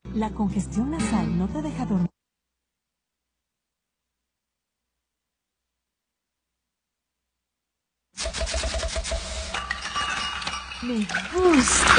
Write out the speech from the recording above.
La congestión nasal no te deja dormir. Me gusta.